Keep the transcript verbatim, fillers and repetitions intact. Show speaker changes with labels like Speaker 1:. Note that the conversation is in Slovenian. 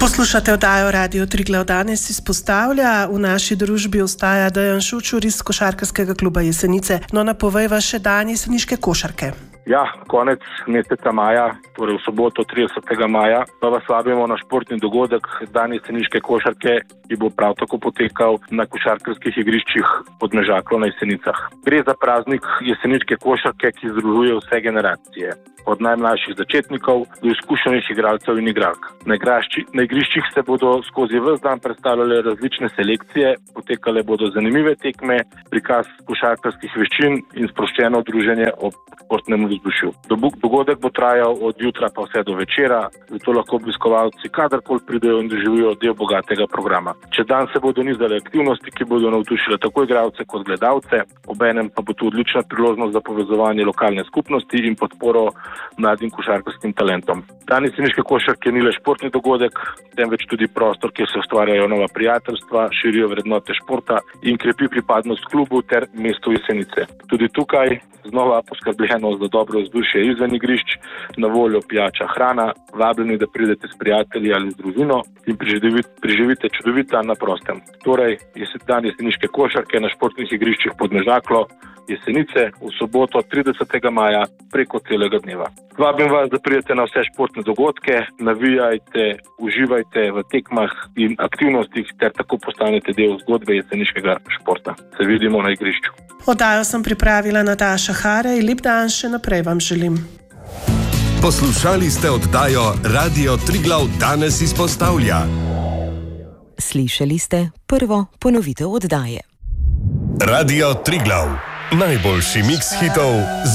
Speaker 1: Poslušate oddajo Radio Triglav. Danes izpostavlja, v naši družbi ostaja Dejan Šučur iz košarkarskega kluba Jesenice. No, napovejva še dan jeseniške košarke.
Speaker 2: Ja, konec meseca maja, torej v soboto tridesetega maja, pa vas vabimo na športni dogodek Dan jeseniške košarke, ki bo prav tako potekal na košarkarskih igriščih Podmežaklo na Jesenicah. Gre za praznik jeseniške košarke, ki združuje vse generacije, od najmlajših začetnikov do izkušenih igralcev in igralk. Na, na igriščih se bodo skozi ves dan predstavljale različne selekcije, potekale bodo zanimive tekme, prikaz košarkarskih veščin in sproščeno druženje ob športnem vzdušju. Dogodek bo trajal od jutra pa vse do večera, zato lahko obiskovalci kadarkoli pridejo in doživijo del bogatega programa. Čez dan se bodo nizale aktivnosti, ki bodo navdušile tako igralce kot gledalce, obenem pa bo tu odlična priložnost za povezovanje lokalne skupnosti in podporo mladim košarkarskim talentom. Dan jeseniške košarke ni le športni dogodek, temveč tudi prostor, kjer se ustvarjajo nova prijateljstva, širijo vrednote športa in krepi pripadnost klubu ter mestu Jesenice. Tudi tukaj znova poskrbljeno za dobro vzdušje izven igrišč, na voljo pijača, hrana, vabljeni, da pridete s prijatelji ali z družino in preživite čudovita na prostem. Torej, dan jeseniške košarke na športnih igriščih Podmežaklo, Jesenice, v soboto tridesetega maja preko celega dneva. Vabim vas, da pridete na vse športne dogodke, navijajte, uživajte v tekmah in aktivnostih ter tako postanete del zgodbe jeseniškega športa. Se vidimo na igrišču.
Speaker 1: Oddajo sem pripravila Nataša Harej. Lep dan še naprej vam želim.
Speaker 3: Poslušali ste oddajo Radio Triglav danes izpostavlja.
Speaker 4: Slišali ste prvo ponovitev oddaje.
Speaker 3: Radio Triglav. Najboljši miks hitov